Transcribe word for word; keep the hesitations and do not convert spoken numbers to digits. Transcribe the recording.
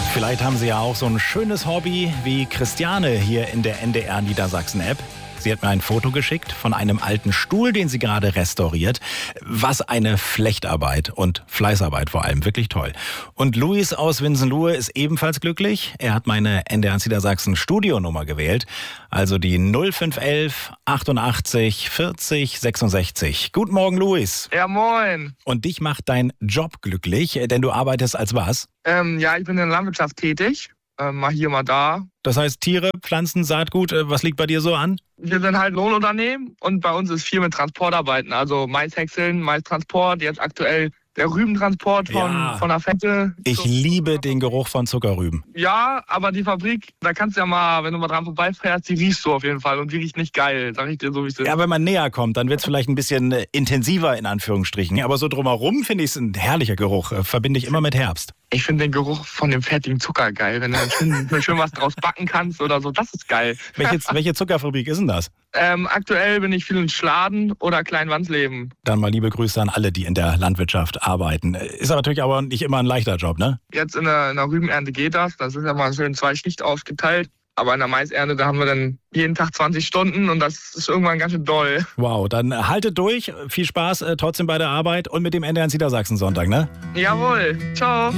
Vielleicht haben Sie ja auch so ein schönes Hobby wie Christiane hier in der N D R Niedersachsen-App. Sie hat mir ein Foto geschickt von einem alten Stuhl, den sie gerade restauriert. Was eine Flechtarbeit und Fleißarbeit vor allem. Wirklich toll. Und Luis aus Winsenlohe ist ebenfalls glücklich. Er hat meine N D R Niedersachsen Studionummer gewählt. Also die null fünf elf achtundachtzig vierzig sechsundsechzig. Guten Morgen, Luis. Ja, moin. Und dich macht dein Job glücklich, denn du arbeitest als was? Ähm, ja, ich bin in der Landwirtschaft tätig. Ähm, mal hier, mal da. Das heißt Tiere, Pflanzen, Saatgut, äh, was liegt bei dir so an? Wir sind halt Lohnunternehmen und bei uns ist viel mit Transportarbeiten. Also Maishäckseln, Maistransport, jetzt aktuell der Rübentransport von, Ja. von der Fette. Ich liebe den Geruch von Zuckerrüben. Ja, aber die Fabrik, da kannst du ja mal, wenn du mal dran vorbeifährst, die riechst du auf jeden Fall und die riecht nicht geil, sag ich dir so, wie es ist. Ja, wenn man näher kommt, dann wird es vielleicht ein bisschen äh, intensiver in Anführungsstrichen. Aber so drumherum finde ich es ein herrlicher Geruch. Äh, verbinde ich immer mit Herbst. Ich finde den Geruch von dem fertigen Zucker geil, wenn du schön, schön was draus backen kannst oder so, das ist geil. Welche, welche Zuckerfabrik ist denn das? Ähm, aktuell bin ich viel in Schladen oder Kleinwandsleben. Dann mal liebe Grüße an alle, die in der Landwirtschaft arbeiten. Ist aber natürlich aber nicht immer ein leichter Job, ne? Jetzt in der, in der Rübenernte geht das. Das ist ja mal schön zwei Schicht aufgeteilt. Aber in der Maisernte, da haben wir dann jeden Tag zwanzig Stunden und das ist irgendwann ganz schön doll. Wow, dann haltet durch. Viel Spaß äh, trotzdem bei der Arbeit und mit dem N D R Niedersachsen Sonntag, ne? Jawohl. Ciao.